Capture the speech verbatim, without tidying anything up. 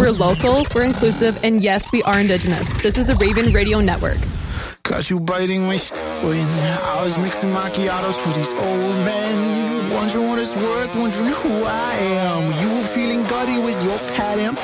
We're local, we're inclusive, and yes, we are Indigenous. This is the Raven Radio Network. Got you biting my sh- when I was mixing macchiatos for these old men. Wondering what it's worth, wondering who I am. You were feeling gutty with your pad and